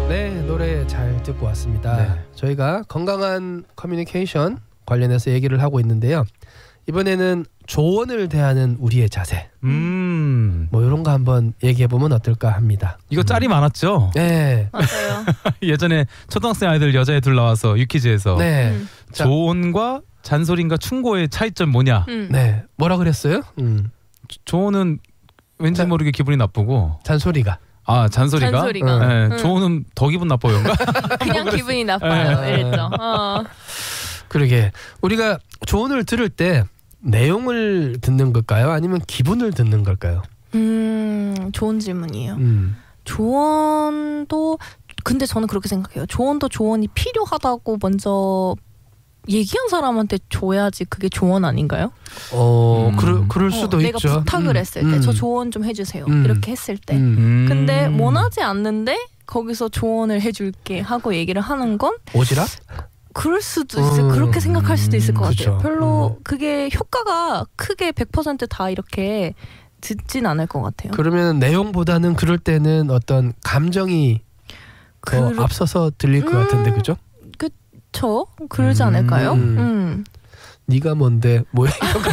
네, 노래 잘 듣고 왔습니다. 네. 저희가 건강한 커뮤니케이션 관련해서 얘기를 하고 있는데요. 이번에는 조언을 대하는 우리의 자세. 뭐 이런 거 한번 얘기해 보면 어떨까 합니다. 이거 짤이 많았죠? 네. 맞아요. 예전에 초등학생 아이들 여자애 둘 나와서 유퀴즈에서 네. 조언과 잔소리인가 충고의 차이점 뭐냐? 네. 뭐라 그랬어요? 조언은 왠지 모르게 기분이 나쁘고 잔소리가. 아 잔소리가? 잔소리가. 네, 조언은 더 기분 나빠요. 그냥 기분이 나빠요. 이랬죠. 그러게 우리가 조언을 들을 때 내용을 듣는 걸까요? 아니면 기분을 듣는 걸까요? 좋은 질문이에요. 조언도 근데 저는 그렇게 생각해요. 조언도 조언이 필요하다고 먼저 얘기한 사람한테 줘야지 그게 조언 아닌가요? 그럴 수도 내가 있죠. 부탁을 했을 때 저 조언 좀 해주세요. 이렇게 했을 때. 근데 원하지 않는데 거기서 조언을 해줄게 하고 얘기를 하는 건 오지랖? 그럴 수도 있어요. 그렇게 생각할 수도 있을 것 같아요. 그쵸. 별로 그게 효과가 크게 100% 다 이렇게 듣진 않을 것 같아요. 그러면 내용보다는 그럴 때는 어떤 감정이 더 앞서서 들릴 것 같은데 그죠? 그쵸? 그러지 않을까요? 네가 뭔데? 뭐야?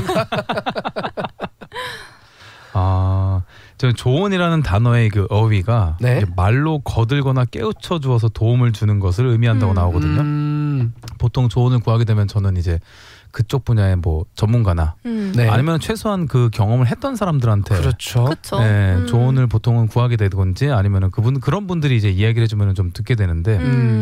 저는 조언이라는 단어의 그 어휘가 네. 말로 거들거나 깨우쳐 주어서 도움을 주는 것을 의미한다고 나오거든요. 보통 조언을 구하게 되면 저는 이제 그쪽 분야의 뭐 전문가나 네. 아니면 최소한 그 경험을 했던 사람들한테 그렇죠. 네, 조언을 보통은 구하게 되든지 아니면은 그런 분들이 이제 이야기를 해주면 좀 듣게 되는데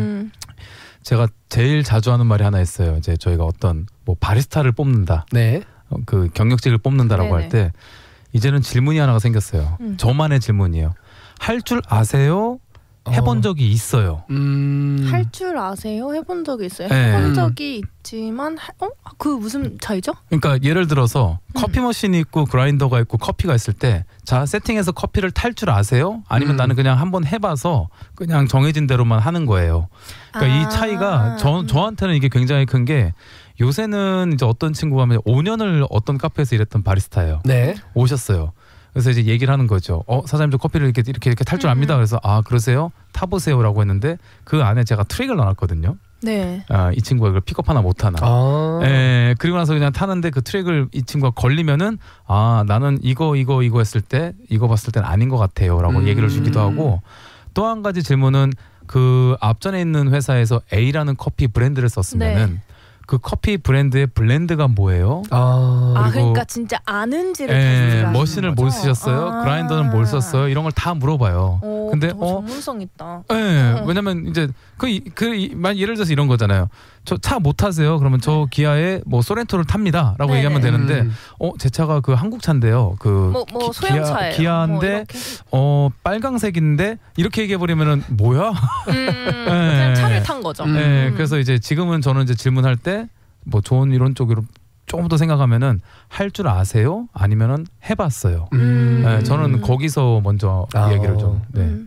제가 제일 자주 하는 말이 하나 있어요. 이제 저희가 어떤 뭐 바리스타를 뽑는다, 네. 그 경력직을 뽑는다라고 할 때 이제는 질문이 하나가 생겼어요. 저만의 질문이에요. 할 줄 아세요? 해본 적이 있어요. 할 줄 아세요? 해본 적이 있어요? 네. 해본 적이 있지만 그 무슨 차이죠? 그러니까 예를 들어서 커피 머신이 있고 그라인더가 있고 커피가 있을 때 자 세팅해서 커피를 탈 줄 아세요? 아니면 나는 그냥 한번 해봐서 그냥 정해진 대로만 하는 거예요. 그러니까 이 차이가 저한테는 이게 굉장히 큰 게 요새는 이제 어떤 친구가 하면 5년을 어떤 카페에서 일했던 바리스타예요. 네. 오셨어요. 그래서 이제 얘기를 하는 거죠. 사장님 저 커피를 이렇게 탈 줄 압니다. 그래서 그러세요? 타보세요라고 했는데 그 안에 제가 트랙을 넣어놨거든요. 네. 이 친구가 이걸 픽업하나 못하나. 그리고 나서 그냥 타는데 그 트랙을 이 친구가 걸리면은 나는 이거 했을 때 이거 봤을 때는 아닌 것 같아요라고 얘기를 주기도 하고 또 한 가지 질문은 그 앞전에 있는 회사에서 A라는 커피 브랜드를 썼으면은 그 커피 브랜드의 블렌드가 뭐예요? 그러니까 진짜 아는지를 머신을 뭘 쓰셨어요? 그라인더는 뭘 썼어요? 이런 걸 다 물어봐요. 근데 전문성 있다. 왜냐면 이제 만 예를 들어서 이런 거잖아요. 저 차 못 타세요? 그러면 저 기아에 뭐 소렌토를 탑니다라고 얘기하면 되는데 제 차가 그 한국 차인데요. 그 소형차예요. 기아인데 빨강색인데 이렇게 얘기해 버리면은 뭐야? 그냥 차를 탄 거죠. 그래서 이제 지금은 저는 이제 질문할 때 뭐 좋은 이론 쪽으로 조금 더 생각하면은 할 줄 아세요? 아니면은 해봤어요. 저는 거기서 먼저 얘기를 좀.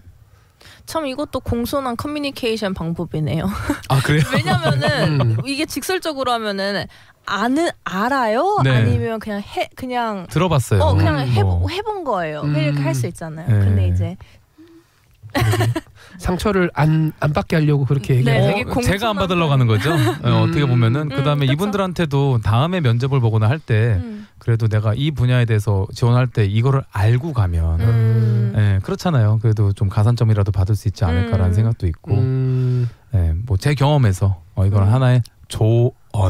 참 이것도 공손한 커뮤니케이션 방법이네요. 그래요? 왜냐면은 이게 직설적으로 하면은 알아요? 네. 아니면 그냥 들어봤어요. 그냥 해본 거예요. 이렇게 할 수 있잖아요. 근데 이제 상처를 안 받게 하려고 그렇게 얘기해요. 제가 안 받으려고 하는 거죠. 어떻게 보면은 그다음에 이분들한테도 다음에 면접을 보거나 할 때 그래도 내가 이 분야에 대해서 지원할 때 이거를 알고 가면 그렇잖아요. 그래도 좀 가산점이라도 받을 수 있지 않을까라는 생각도 있고 뭐 제 경험에서 이건 하나의 조언.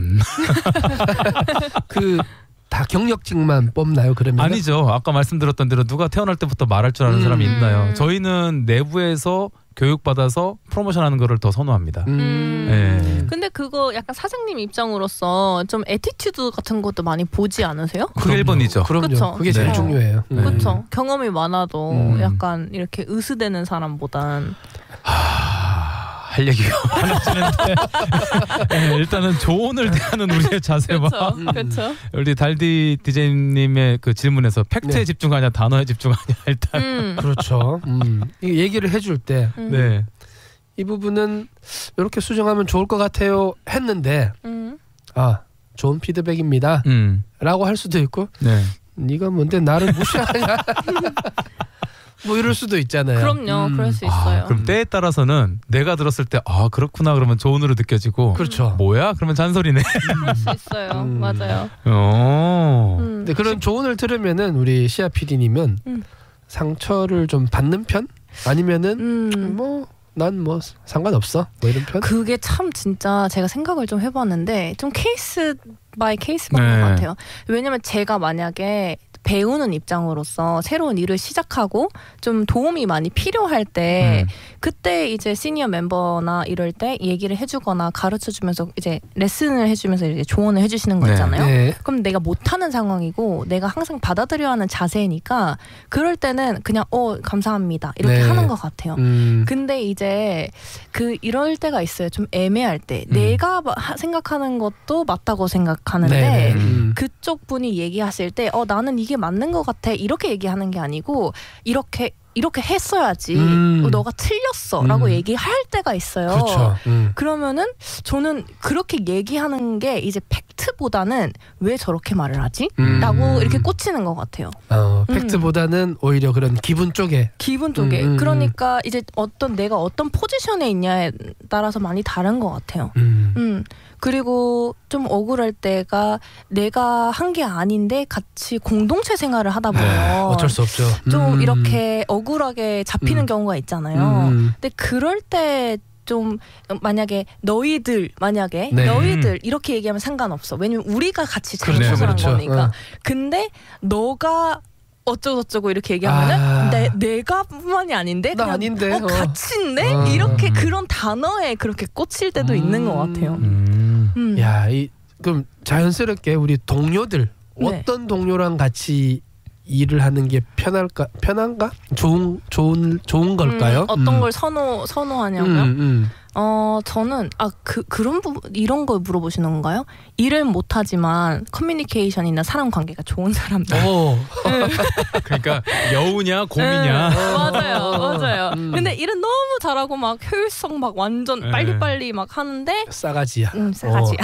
다 경력직만 뽑나요? 그러면 아니죠. 아까 말씀드렸던 대로 누가 태어날 때부터 말할 줄 아는 사람이 있나요? 저희는 내부에서 교육받아서 프로모션하는 거를 더 선호합니다. 근데 그거 약간 사장님 입장으로서 좀 애티튜드 같은 것도 많이 보지 않으세요? 그게 1번이죠. 그럼요. 그쵸? 그게 제일 중요해요. 그렇죠. 경험이 많아도 약간 이렇게 으스대는 사람보단 할 얘기가 많아지는데 일단은 조언을 대하는 우리의 자세와 그렇죠. 우리 달디 DJ님의 그 질문에서 팩트에 집중하냐 단어에 집중하냐 일단 그렇죠. 이 얘기를 해줄 때 이 부분은 이렇게 수정하면 좋을 것 같아요 했는데 좋은 피드백입니다 라고 할 수도 있고 네가 뭔데 나를 무시하냐 뭐 이럴 수도 있잖아요. 그럼요. 그럴 수 있어요. 그럼 때에 따라서는 내가 들었을 때 그렇구나 그러면 조언으로 느껴지고 그렇죠. 뭐야? 그러면 잔소리네. 그럴 수 있어요. 맞아요. 근데 그런 조언을 들으면은 우리 시아 PD님은 상처를 좀 받는 편? 아니면은 난 뭐 상관없어 뭐 이런 편? 그게 참 진짜 제가 생각을 좀 해봤는데 좀 케이스 바이 케이스인 것 같아요. 왜냐면 제가 만약에 배우는 입장으로서 새로운 일을 시작하고 좀 도움이 많이 필요할 때 그때 이제 시니어 멤버나 이럴 때 얘기를 해주거나 가르쳐주면서 이제 레슨을 해주면서 이제 조언을 해주시는 거 있잖아요. 네. 그럼 내가 못하는 상황이고 내가 항상 받아들여야 하는 자세니까 그럴 때는 그냥 감사합니다 이렇게 하는 것 같아요. 근데 이제 이럴 때가 있어요. 좀 애매할 때 내가 생각하는 것도 맞다고 생각하는데 그쪽 분이 얘기하실 때 나는 이게 맞는 것 같아 이렇게 얘기하는 게 아니고 이렇게 했어야지 너가 틀렸어 라고 얘기할 때가 있어요. 그렇죠. 그러면은 저는 그렇게 얘기하는 게 이제 팩트보다는 왜 저렇게 말을 하지? 라고 이렇게 꽂히는 것 같아요. 팩트보다는 오히려 그런 기분 쪽에 그러니까 이제 내가 어떤 포지션에 있냐에 따라서 많이 다른 것 같아요. 그리고 좀 억울할 때가 내가 한 게 아닌데 같이 공동체 생활을 하다 보면 어쩔 수 없죠. 좀 이렇게 억울하게 잡히는 경우가 있잖아요. 근데 그럴 때 좀 만약에 너희들 이렇게 얘기하면 상관없어. 왜냐면 우리가 같이 잘못을 한 거니까. 근데 너가 어쩌고저쩌고 이렇게 얘기하면은 내가뿐만이 아닌데 나 아닌데 같이인데 이렇게 그런 단어에 그렇게 꽂힐 때도 있는 것 같아요. 야, 그럼 자연스럽게 우리 동료들 어떤 동료랑 같이 일을 하는 게 편한가? 좋은 걸까요? 어떤 걸 선호하냐고요? 저는 그런 부분 이런 걸 물어보시는 건가요? 일은 못하지만 커뮤니케이션이나 사람 관계가 좋은 사람들. 그러니까 여우냐 곰이냐. 맞아요. 근데 일은 너무 잘하고 막 효율성 막 완전 빨리빨리 막 하는데 싸가지야. 싸가지야.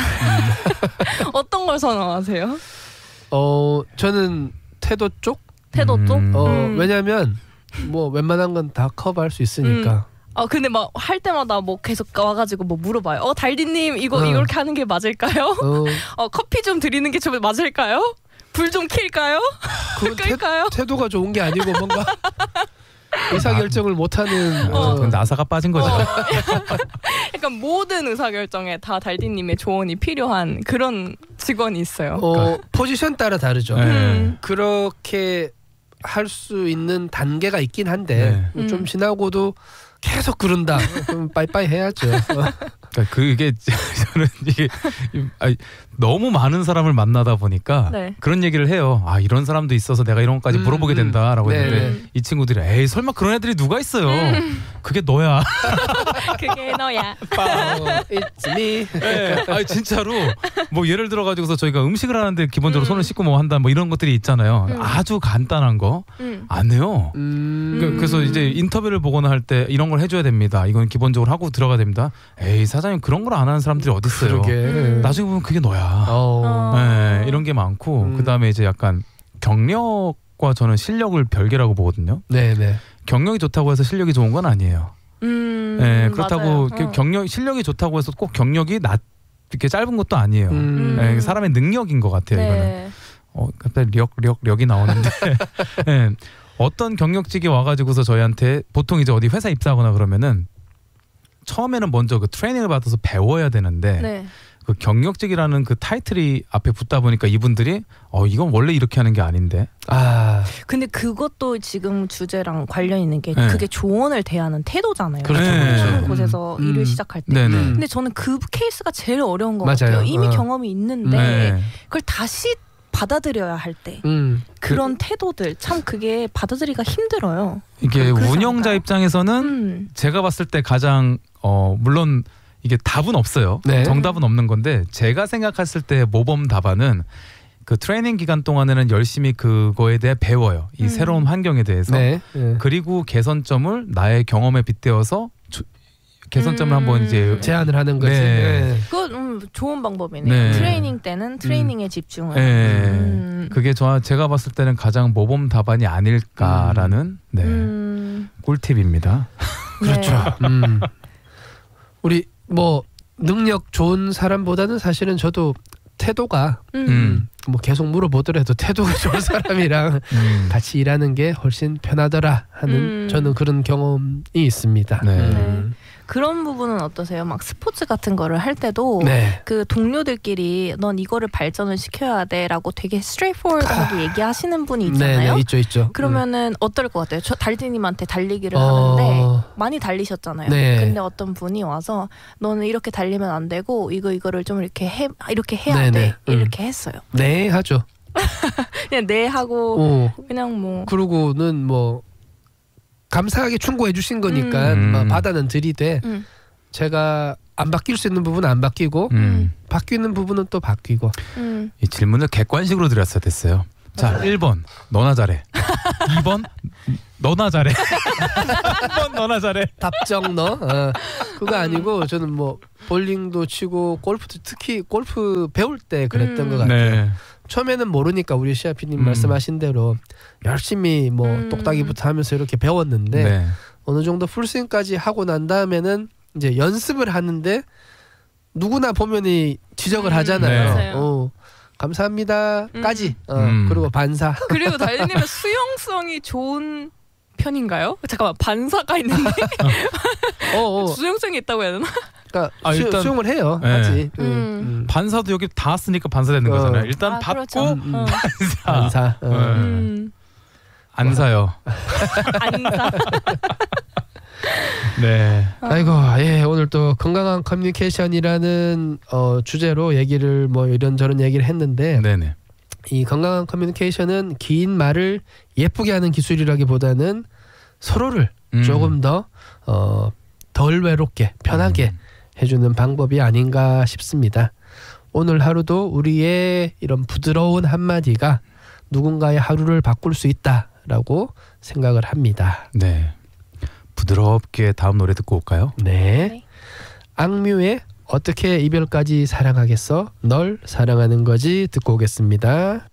어떤 걸 선호하세요? 저는 태도 쪽? 왜냐면 뭐 웬만한 건 다 커버할 수 있으니까. 근데 막 할 때마다 뭐 계속 와가지고 뭐 물어봐요. 달디님 이렇게 하는 게 맞을까요? 커피 좀 드리는 게 좀 맞을까요? 불 좀 킬까요? 끌까요? 태도가 좋은 게 아니고 뭔가 의사결정을 못하는 나사가 빠진 거죠. 약간 모든 의사결정에 다 달디님의 조언이 필요한 그런 직원이 있어요. 포지션 따라 다르죠. 그렇게 할 수 있는 단계가 있긴 한데 좀 지나고도 계속 그런다. 그럼 빠이빠이 해야죠. 그러니까 그게 저는 이게 너무 많은 사람을 만나다 보니까 그런 얘기를 해요. 이런 사람도 있어서 내가 이런 것까지 물어보게 된다라고 했는데 이 친구들이 에이 설마 그런 애들이 누가 있어요. 그게 너야. 그게 너야. It's me. 진짜로 뭐 예를 들어 가지고서 저희가 음식을 하는데 기본적으로 손을 씻고 뭐 한다 뭐 이런 것들이 있잖아요. 아주 간단한 거 안 해요. 그래서 이제 인터뷰를 보거나 할 때 이런 걸 해줘야 됩니다. 이건 기본적으로 하고 들어가야 됩니다. 에이 사장님 그런 걸 안 하는 사람들이 어디 있어요. 나중에 보면 그게 너야. 이런 게 많고 그다음에 이제 약간 경력과 저는 실력을 별개라고 보거든요. 경력이 좋다고 해서 실력이 좋은 건 아니에요. 그렇다고 실력이 좋다고 해서 꼭 경력이 이렇게 짧은 것도 아니에요. 사람의 능력인 것 같아요. 이거는 갑자기 력이 나오는데 어떤 경력직에 와가지고서 저희한테 보통 이제 어디 회사 입사하거나 그러면은 처음에는 먼저 그 트레이닝을 받아서 배워야 되는데 그 경력직이라는 그 타이틀이 앞에 붙다 보니까 이분들이 이건 원래 이렇게 하는 게 아닌데. 근데 그것도 지금 주제랑 관련 있는 게 그게 조언을 대하는 태도잖아요. 그렇죠. 곳에서 일을 시작할 때. 근데 저는 그 케이스가 제일 어려운 것 같아요. 이미 경험이 있는데 그걸 다시 받아들여야 할 때 그런 태도들 참 그게 받아들이기가 힘들어요. 이게 운영자 입장에서는 제가 봤을 때 가장 물론 이게 답은 없어요. 정답은 없는 건데 제가 생각했을 때 모범 답안은 그 트레이닝 기간 동안에는 열심히 그거에 대해 배워요. 이 새로운 환경에 대해서. 그리고 개선점을 나의 경험에 빗대어서 개선점을 한번 이제 제안을 하는 거지. 그건 좋은 방법이네요. 트레이닝 때는 트레이닝에 집중을. 그게 제가 봤을 때는 가장 모범 답안이 아닐까라는. 꿀팁입니다. 그렇죠. 우리 뭐 능력 좋은 사람보다는 사실은 저도 태도가 뭐 계속 물어보더라도 태도가 좋은 사람이랑 같이 일하는 게 훨씬 편하더라 하는 저는 그런 경험이 있습니다. 네. 그런 부분은 어떠세요? 막 스포츠 같은 거를 할 때도 네. 그 동료들끼리 넌 이거를 발전을 시켜야 돼라고 되게 straightforward하게 얘기하시는 분이 있잖아요. 네, 있죠. 그러면은 어떨 것 같아요? 저 달디님한테 달리기를 하는데 많이 달리셨잖아요. 네. 근데 어떤 분이 와서 너는 이렇게 달리면 안 되고 이거를 좀 이렇게 해야 네네. 돼 이렇게 했어요. 네 하죠. 그냥 네 하고 그냥 뭐 그러고는 뭐 감사하게 충고해 주신 거니까 막 받아는 들이되 제가 안 바뀔 수 있는 부분은 안 바뀌고 바뀌는 부분은 또 바뀌고. 이 질문을 객관식으로 드렸어야 됐어요. 자, 1번 너나 잘해. 2번 너나 잘해. 3번 너나 잘해. 답정 너. 그거 아니고 저는 뭐 볼링도 치고 골프도 특히 골프 배울 때 그랬던 것 같아요. 네. 처음에는 모르니까 우리 시아피님 말씀하신 대로 열심히 뭐 똑딱이부터 하면서 이렇게 배웠는데 네. 어느 정도 풀스윙까지 하고 난 다음에는 이제 연습을 하는데 누구나 보면이 지적을 하잖아요. 네. 감사합니다까지. 그리고 반사. 그리고 달리님은 수용성이 좋은 편인가요? 잠깐만 반사가 있는데 수용성이 있다고 해야 되나? 그러니까 일단 수용을 해요. 네. 하지. 반사도 여기 다 왔으니까 반사되는 거잖아요. 일단 받고 그렇죠. 반사. 안 사요. 안사. 네. 아이고, 예, 오늘 또 건강한 커뮤니케이션이라는 주제로 얘기를 뭐 이런저런 얘기를 했는데, 네네. 이 건강한 커뮤니케이션은 긴 말을 예쁘게 하는 기술이라기보다는 서로를 조금 더 덜 외롭게 편하게 해주는 방법이 아닌가 싶습니다. 오늘 하루도 우리의 이런 부드러운 한마디가 누군가의 하루를 바꿀 수 있다라고 생각을 합니다. 네. 부드럽게 다음 노래 듣고 올까요? 네. 악뮤의 어떻게 이별까지 사랑하겠어? 널 사랑하는 거지 듣고 오겠습니다.